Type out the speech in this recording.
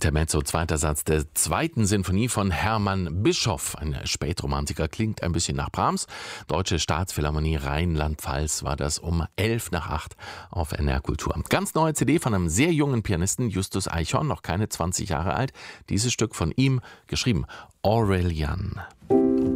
Intermezzo, zweiter Satz der zweiten Sinfonie von Hermann Bischoff. Ein Spätromantiker, klingt ein bisschen nach Brahms. Deutsche Staatsphilharmonie Rheinland-Pfalz war das um 7:55 auf NR Kultur. Ganz neue CD von einem sehr jungen Pianisten, Justus Eichhorn, noch keine 20 Jahre alt. Dieses Stück von ihm, geschrieben Aurelian.